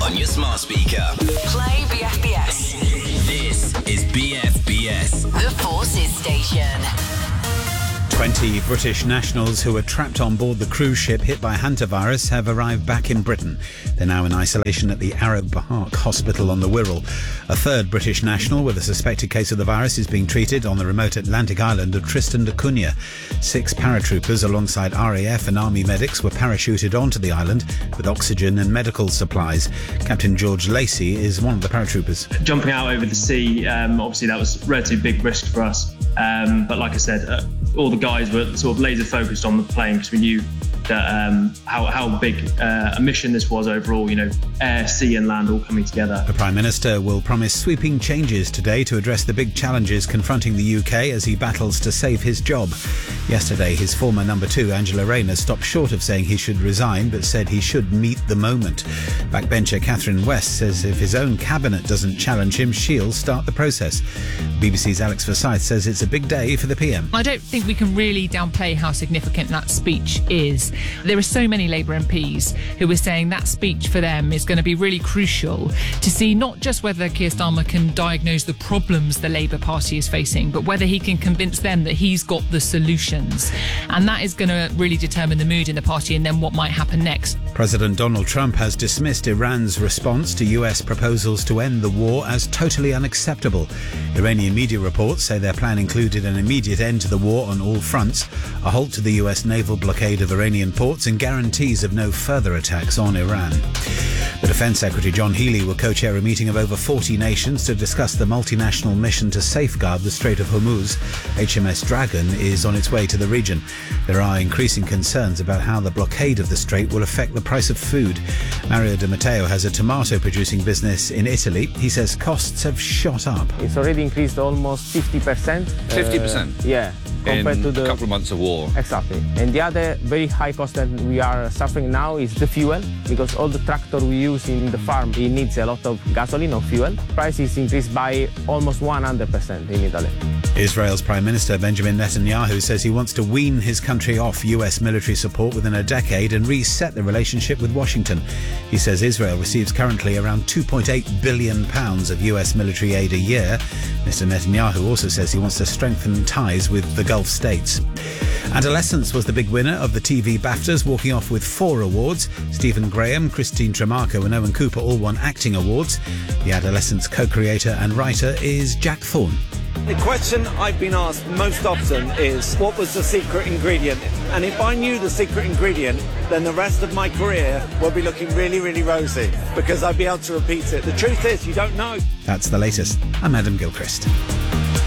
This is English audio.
on your smart speaker. Play BFBS. This is BFBS. The Forces Station. 20 British nationals who were trapped on board the cruise ship hit by hantavirus have arrived back in Britain. They're now in isolation at the Arab Park Hospital on the Wirral. A third British national with a suspected case of the virus is being treated on the remote Atlantic island of Tristan da Cunha. 6 paratroopers alongside RAF and Army medics were parachuted onto the island with oxygen and medical supplies. Captain George Lacey is one of the paratroopers. Jumping out over the sea, obviously that was a relatively big risk for us. But like I said, all the guys were sort of laser focused on the plane because we knew that how big a mission this was overall, air, sea and land all coming together. The Prime Minister will promise sweeping changes today to address the big challenges confronting the UK as he battles to save his job. Yesterday, his former number 2, Angela Rayner, stopped short of saying he should resign but said he should meet the moment. Backbencher Catherine West says if his own cabinet doesn't challenge him, she'll start the process. BBC's Alex Forsyth says it's a big day for the PM. I don't think we can really downplay how significant that speech is. There are so many Labour MPs who are saying that speech for them is going to be really crucial to see not just whether Keir Starmer can diagnose the problems the Labour Party is facing, but whether he can convince them that he's got the solutions. And that is going to really determine the mood in the party and then what might happen next. President Donald Trump has dismissed Iran's response to US proposals to end the war as totally unacceptable. Iranian media reports say their plan included an immediate end to the war on all fronts, a halt to the US naval blockade of Iranian ports and guarantees of no further attacks on Iran. The Defence Secretary John Healey will co-chair a meeting of over 40 nations to discuss the multinational mission to safeguard the Strait of Hormuz. HMS Dragon is on its way to the region. There are increasing concerns about how the blockade of the strait will affect the price of food. Mario Di Matteo has a tomato-producing business in Italy. He says costs have shot up. It's already increased almost 50%. 50%? Yeah. Compared to a couple of months of war. Exactly. And the other very high cost that we are suffering now is the fuel, because all the tractor we use in the farm, it needs a lot of gasoline or fuel. Price is increased by almost 100% in Italy. Israel's Prime Minister Benjamin Netanyahu says he wants to wean his country off US military support within a decade and reset the relationship with Washington. He says Israel receives currently around £2.8 billion of US military aid a year. Mr. Netanyahu also says he wants to strengthen ties with the Gulf states. Adolescence was the big winner of the TV BAFTAs, walking off with 4 awards. Stephen Graham, Christine Tremarco and Owen Cooper all won acting awards. The Adolescence co-creator and writer is Jack Thorne. The question I've been asked most often is, what was the secret ingredient? And if I knew the secret ingredient, then the rest of my career will be looking really, really rosy, because I'd be able to repeat it. The truth is, you don't know. That's the latest. I'm Adam Gilchrist.